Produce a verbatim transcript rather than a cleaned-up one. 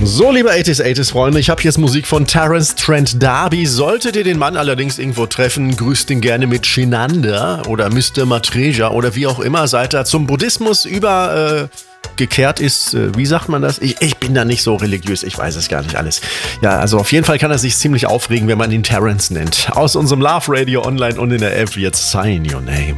So, liebe achtziger achtziger Freunde, ich habe jetzt Musik von Terence Trent D'Arby. Solltet ihr den Mann allerdings irgendwo treffen, grüßt ihn gerne mit Shinanda oder Mister Matreja oder wie auch immer. Seit er zum Buddhismus übergekehrt äh, gekehrt ist, äh, wie sagt man das? Ich, ich bin da nicht so religiös, ich weiß es gar nicht alles. Ja, also auf jeden Fall kann er sich ziemlich aufregen, wenn man ihn Terence nennt. Aus unserem Love Radio Online und in der App jetzt Sign Your Name.